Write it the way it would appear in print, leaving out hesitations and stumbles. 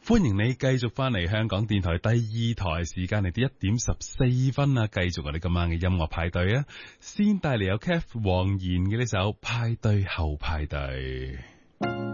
歡迎你繼續翻嚟香港電台第二台，時間嚟到1:14啊！繼續我哋今晚嘅音樂派對啊！先帶嚟有 Kev 黃妍嘅呢首《派對後派對》。